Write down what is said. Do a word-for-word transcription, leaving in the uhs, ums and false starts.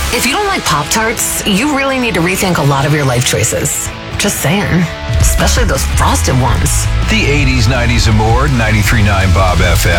If you don't like Pop-Tarts, you really need to rethink a lot of your life choices. Just saying. Especially those frosted ones. The eighties, nineties, and more, ninety-three point nine Bob F M.